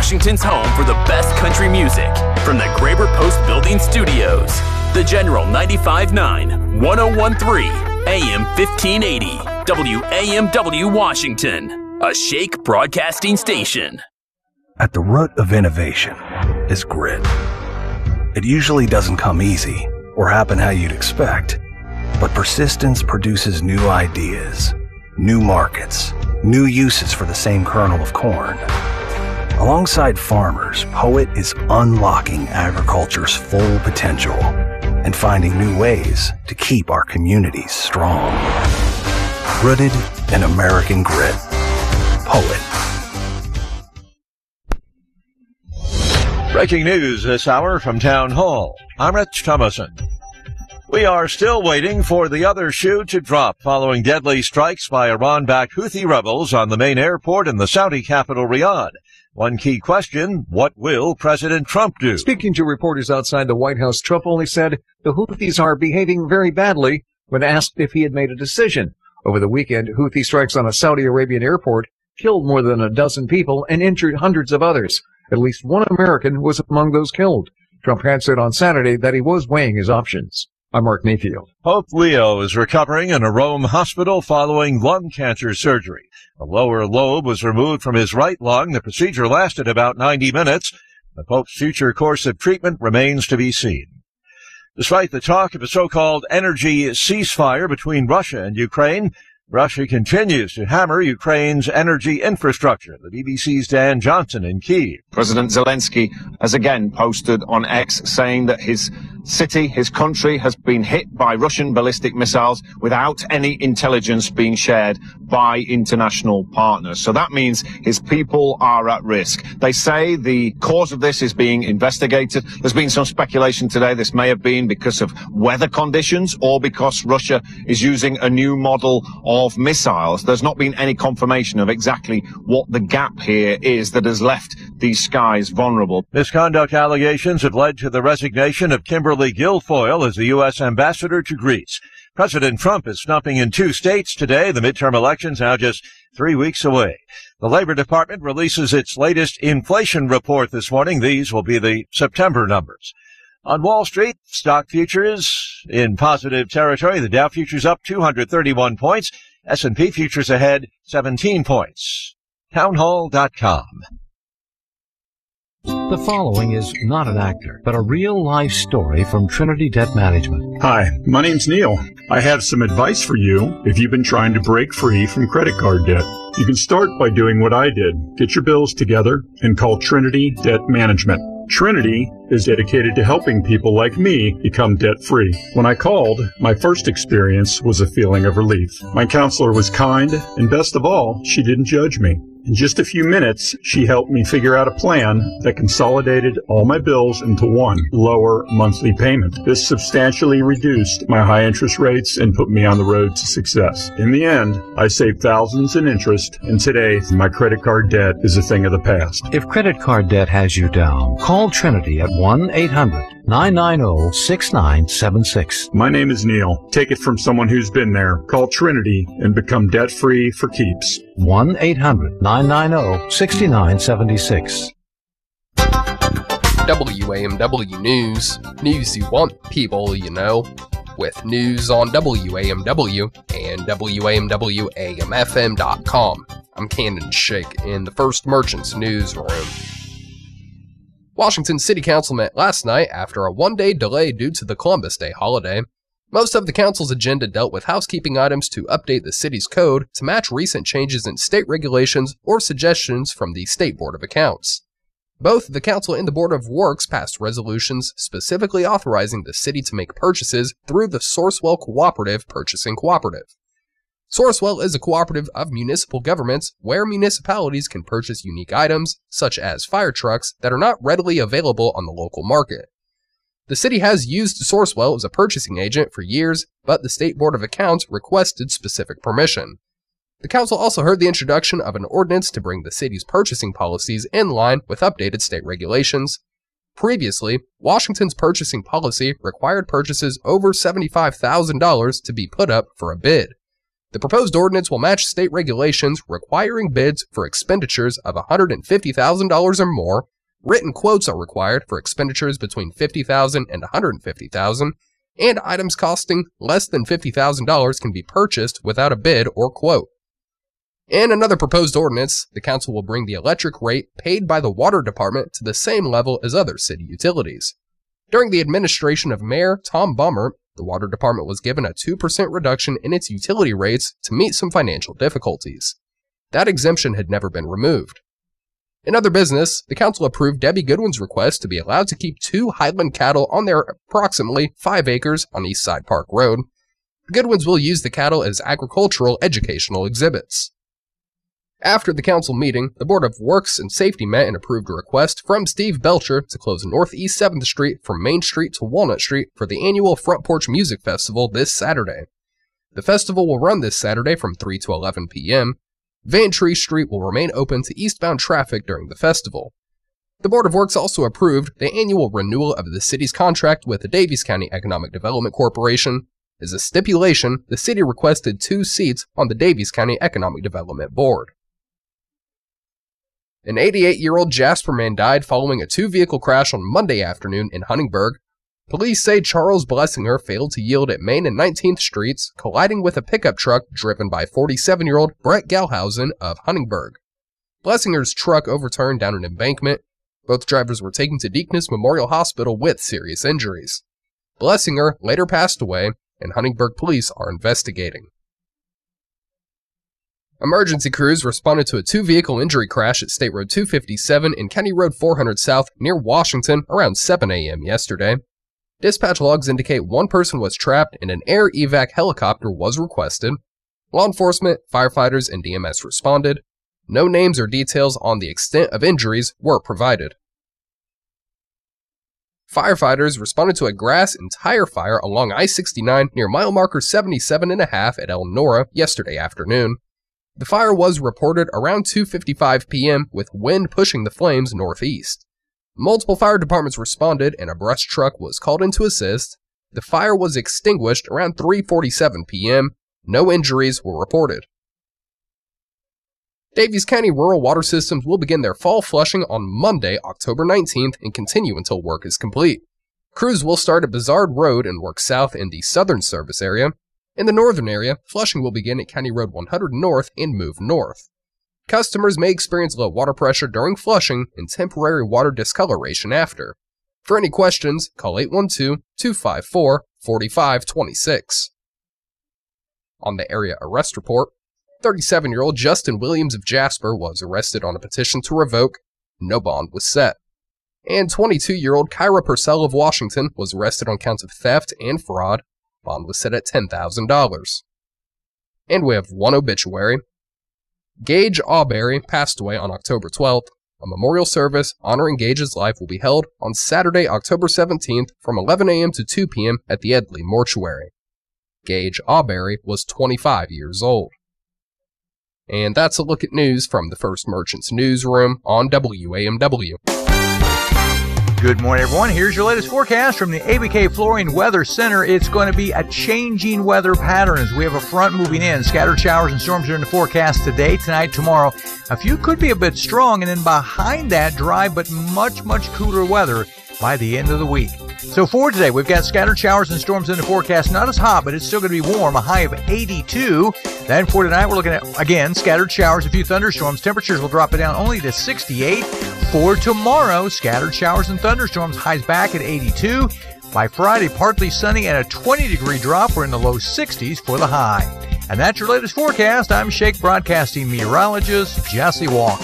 Washington's home for the best country music from the Graber Post Building Studios. The General 95.9, 1013, AM 1580, WAMW Washington, a Shake broadcasting station. At the root of innovation is grit. It usually doesn't come easy or happen how you'd expect, but persistence produces new ideas, new markets, new uses for the same kernel of corn. Alongside farmers, Poet is unlocking agriculture's full potential and finding new ways to keep our communities strong. Rooted in American grit. Poet. Breaking news this hour from Town Hall. I'm Rich Thomason. We are still waiting for the other shoe to drop following deadly strikes by Iran-backed Houthi rebels on the main airport in the Saudi capital, Riyadh. One key question, what will President Trump do? Speaking to reporters outside the White House, Trump only said the Houthis are behaving very badly when asked if he had made a decision. Over the weekend, Houthi strikes on a Saudi Arabian airport killed more than a dozen people and injured hundreds of others. At least one American was among those killed. Trump had said on Saturday that he was weighing his options. I'm Mark Mayfield. Pope Leo is recovering in a Rome hospital following lung cancer surgery. The lower lobe was removed from his right lung. The procedure lasted about 90 minutes. The Pope's future course of treatment remains to be seen. Despite the talk of a so-called energy ceasefire between Russia and Ukraine, Russia continues to hammer Ukraine's energy infrastructure. The BBC's Dan Johnson in Kyiv. President Zelensky has again posted on X saying that his city, his country, has been hit by Russian ballistic missiles without any intelligence being shared by international partners. So that means his people are at risk. They say the cause of this is being investigated. There's been some speculation today this may have been because of weather conditions or because Russia is using a new model of missiles. There's not been any confirmation of exactly what the gap here is that has left these skies vulnerable. Misconduct allegations have led to the resignation of Kimberly Guilfoyle as the U.S. ambassador to Greece. President Trump is snubbing in 2 states today. The midterm elections now just 3 weeks away. The Labor Department releases its latest inflation report this morning. These will be the September numbers. On Wall Street, stock futures in positive territory. The Dow futures up 231 points. S&P futures ahead 17 points. Townhall.com. The following is not an actor, but a real-life story from Trinity Debt Management. Hi, my name's Neil. I have some advice for you if you've been trying to break free from credit card debt. You can start by doing what I did. Get your bills together and call Trinity Debt Management. Trinity is dedicated to helping people like me become debt-free. When I called, my first experience was a feeling of relief. My counselor was kind, and best of all, she didn't judge me. In just a few minutes, she helped me figure out a plan that consolidated all my bills into one lower monthly payment. This substantially reduced my high interest rates and put me on the road to success. In the end, I saved thousands in interest, and today, my credit card debt is a thing of the past. If credit card debt has you down, call Trinity at 1-800-990-6976. My name is Neil. Take it from someone who's been there. Call Trinity and become debt-free for keeps. 1-800-990-6976. WAMW News. News you want, people you know. With news on WAMW and WAMWAMFM.com. I'm Cannon Shake in the First Merchants newsroom. Washington City Council met last night after a one-day delay due to the Columbus Day holiday. Most of the council's agenda dealt with housekeeping items to update the city's code to match recent changes in state regulations or suggestions from the State Board of Accounts. Both the council and the Board of Works passed resolutions specifically authorizing the city to make purchases through the Sourcewell Cooperative Purchasing Cooperative. Sourcewell is a cooperative of municipal governments where municipalities can purchase unique items, such as fire trucks, that are not readily available on the local market. The city has used Sourcewell as a purchasing agent for years, but the State Board of Accounts requested specific permission. The council also heard the introduction of an ordinance to bring the city's purchasing policies in line with updated state regulations. Previously, Washington's purchasing policy required purchases over $75,000 to be put up for a bid. The proposed ordinance will match state regulations requiring bids for expenditures of $150,000 or more. Written quotes are required for expenditures between $50,000 and $150,000, and items costing less than $50,000 can be purchased without a bid or quote. In another proposed ordinance, the council will bring the electric rate paid by the water department to the same level as other city utilities. During the administration of Mayor Tom Bummer, the water department was given a 2% reduction in its utility rates to meet some financial difficulties. That exemption had never been removed. In other business, the council approved Debbie Goodwin's request to be allowed to keep 2 Highland cattle on their approximately 5 acres on East Side Park Road. The Goodwins will use the cattle as agricultural educational exhibits. After the council meeting, the Board of Works and Safety met and approved a request from Steve Belcher to close Northeast 7th Street from Main Street to Walnut Street for the annual Front Porch Music Festival this Saturday. The festival will run this Saturday from 3 to 11 p.m. Van Tree Street will remain open to eastbound traffic during the festival. The Board of Works also approved the annual renewal of the city's contract with the Daviess County Economic Development Corporation. As a stipulation, the city requested 2 seats on the Daviess County Economic Development Board. An 88-year-old Jasper man died following a 2-vehicle crash on Monday afternoon in Huntingburg. Police say Charles Blessinger failed to yield at Main and 19th Streets, colliding with a pickup truck driven by 47-year-old Brett Galhausen of Huntingburg. Blessinger's truck overturned down an embankment. Both drivers were taken to Deaconess Memorial Hospital with serious injuries. Blessinger later passed away, and Huntingburg police are investigating. Emergency crews responded to a 2-vehicle injury crash at State Road 257 and County Road 400 South near Washington around 7 a.m. yesterday. Dispatch logs indicate 1 person was trapped and an air evac helicopter was requested. Law enforcement, firefighters, and DMS responded. No names or details on the extent of injuries were provided. Firefighters responded to a grass and tire fire along I-69 near mile marker 77.5 at El Nora yesterday afternoon. The fire was reported around 2:55 p.m. with wind pushing the flames northeast. Multiple fire departments responded and a brush truck was called in to assist. The fire was extinguished around 3:47 p.m. No injuries were reported. Daviess County Rural Water Systems will begin their fall flushing on Monday, October 19th and continue until work is complete. Crews will start at Bizard Road and work south in the southern service area. In the northern area, flushing will begin at County Road 100 North and move north. Customers may experience low water pressure during flushing and temporary water discoloration after. For any questions, call 812-254-4526. On the area arrest report, 37-year-old Justin Williams of Jasper was arrested on a petition to revoke. No bond was set. And 22-year-old Kyra Purcell of Washington was arrested on counts of theft and fraud. Bond was set at $10,000. And we have one obituary. Gage Auberry passed away on October 12th. A memorial service honoring Gage's life will be held on Saturday, October 17th from 11 a.m. to 2 p.m. at the Edley Mortuary. Gage Auberry was 25 years old. And that's a look at news from the First Merchants Newsroom on WAMW. Good morning, everyone. Here's your latest forecast from the ABK Flooring Weather Center. It's going to be a changing weather pattern as we have a front moving in. Scattered showers and storms are in the forecast today, tonight, tomorrow. A few could be a bit strong, and then behind that, dry but much, much cooler weather by the end of the week. So for today, we've got scattered showers and storms in the forecast. Not as hot, but it's still going to be warm, a high of 82. Then for tonight, we're looking at, again, scattered showers, a few thunderstorms. Temperatures will drop it down only to 68. For tomorrow, scattered showers and thunderstorms, highs back at 82. By Friday, partly sunny and a 20-degree drop. We're in the low 60s for the high. And that's your latest forecast. I'm Shake Broadcasting meteorologist Jesse Walker.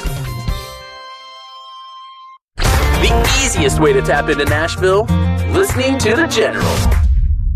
The easiest way to tap into Nashville? Listening to The General.